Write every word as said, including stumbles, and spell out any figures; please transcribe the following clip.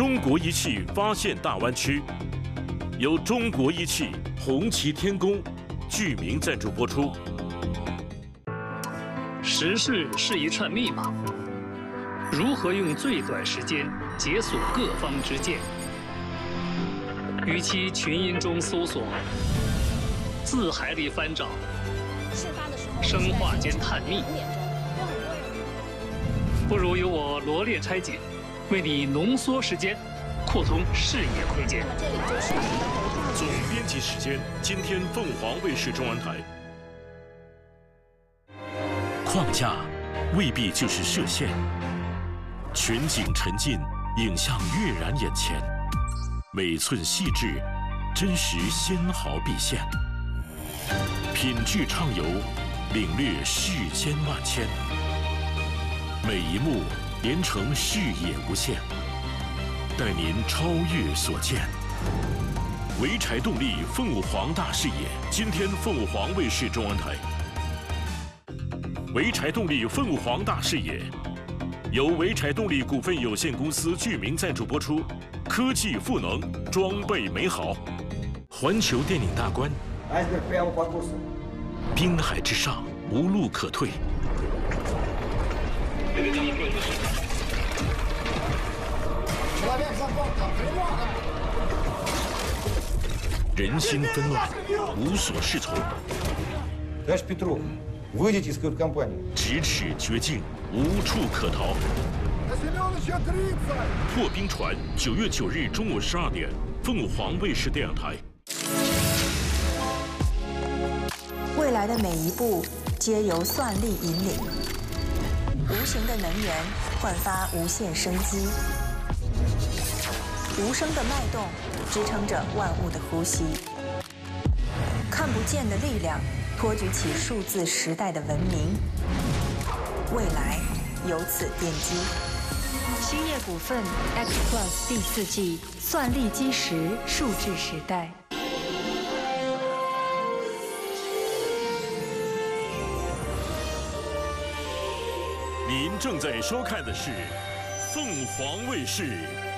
中国仪器发现大湾区，由中国仪器、红旗天工、巨名赞助播出。 时事是一串密码，如何用最短时间解锁各方之见？与其群音中搜索，字海里翻找，生化间探秘，不如由我罗列拆解，为你浓缩时间，扩通视野空间。 总编辑时间，今天凤凰卫视中文台。框架未必就是射线，全景沉浸，影像跃然眼前，每寸细致，真实纤毫毕现，品质畅游，领略世间万千，每一幕连成视野无限，带您超越所见。潍柴动力凤凰大视野，今天凤凰卫视中文台。潍柴动力凤凰大视野，由潍柴动力股份有限公司巨名赞助播出。科技赋能，装备美好。环球电影大观，滨海之上无路可退。人心纷乱，无所适从。 Товарищ Петров, выйдите из кают-компании. 咫尺绝境，无处可逃。破冰船，九月九日中午十二点，凤凰卫视电视台。 未来的每一步皆由算力引领，无形的能源焕发无限生机，无声的脉动支撑着万物的呼吸，看不见的力量托举起数字时代的文明，未来由此奠基。兴业股份 X Plus 第四季算力基石数字时代。 您正在收看的是凤凰卫视